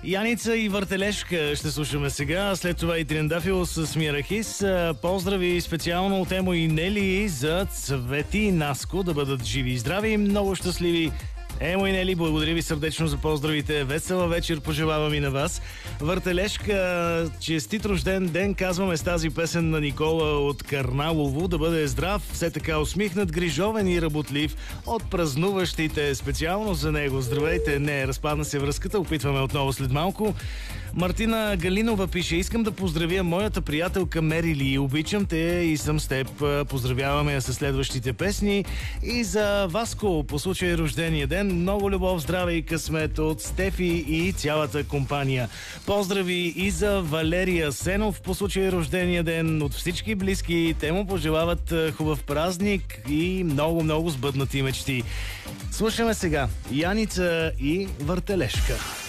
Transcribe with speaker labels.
Speaker 1: Яница и Въртележка ще слушаме сега, след това и Трендафил с Мирахис. Поздрави специално от Емо и Нели за Цвети и Наско, да бъдат живи и здрави и много щастливи. Емо и Нели, благодаря ви сърдечно за поздравите. Весела вечер пожелавам и на вас. Въртележка, честит рожден ден, казваме с тази песен на Никола от Карналово. Да бъде здрав, все така усмихнат, грижовен и работлив от празнуващите. Специално за него. Здравейте, не, разпадна се връзката, опитваме отново след малко. Мартина Галинова пише: искам да поздравя моята приятелка Мерили. Обичам те и съм с теб. Поздравяваме я със следващите песни. И за Васко по случай рождения ден. Много любов, здраве и късмет от Стефи и цялата компания. Поздрави и за Валерия Сенов по случай рождения ден от всички близки. Те му пожелават хубав празник и много сбъднати мечти. Слушаме сега Яница и Въртележка.